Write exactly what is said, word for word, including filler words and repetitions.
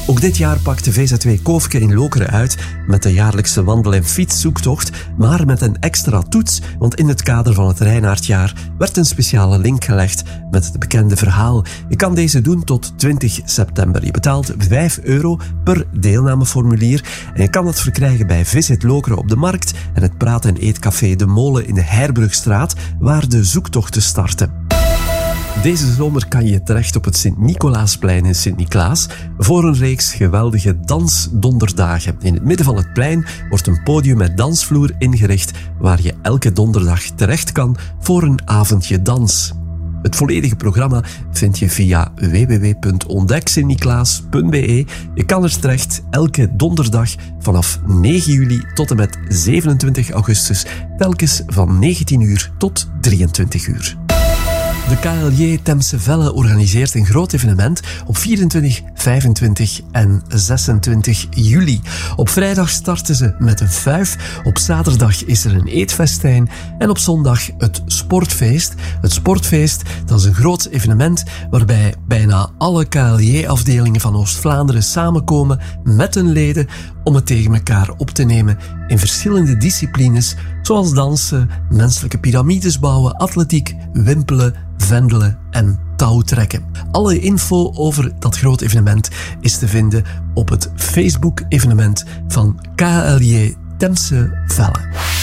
Ook dit jaar pakt de V Z W Koofke in Lokeren uit met de jaarlijkse wandel- en fietszoektocht, maar met een extra toets, want in het kader van het Reinaardjaar werd een speciale link gelegd met het bekende verhaal. Je kan deze doen tot twintig september. Je betaalt vijf euro per deelnameformulier en je kan het verkrijgen bij Visit Lokeren op de Markt en het Praat- en Eetcafé De Molen in de Heirbrugstraat, waar de zoektochten starten. Deze zomer kan je terecht op het Sint-Nicolaasplein in Sint-Niklaas voor een reeks geweldige dansdonderdagen. In het midden van het plein wordt een podium met dansvloer ingericht waar je elke donderdag terecht kan voor een avondje dans. Het volledige programma vind je via w w w punt ontdek sint niklaas punt b e. Je kan er terecht elke donderdag vanaf negen juli tot en met zevenentwintig augustus, telkens van negentien uur tot drieëntwintig uur. De K L J Temse Velle organiseert een groot evenement op vierentwintig, vijfentwintig en zesentwintig juli. Op vrijdag starten ze met een fuif, op zaterdag is er een eetfestijn en op zondag het sportfeest. Het sportfeest, dat is een groot evenement waarbij bijna alle K L J-afdelingen van Oost-Vlaanderen samenkomen met hun leden om het tegen elkaar op te nemen in verschillende disciplines, zoals dansen, menselijke piramides bouwen, atletiek, wimpelen, vendelen en touwtrekken. Alle info over dat groot evenement is te vinden op het Facebook-evenement van K L J Temse Velle.